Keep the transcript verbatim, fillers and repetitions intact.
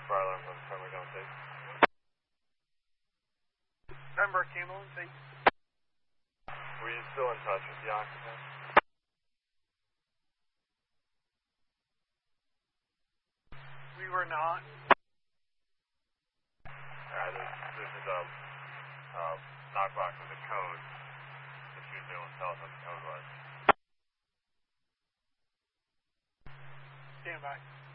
fire alarms on the primary down state. Remember, Camelon, see? Were you still in touch with the occupant? We were not. Alright, this, this is a uh, knockbox with a code. If you'd be able to tell us what the code was. Stand by.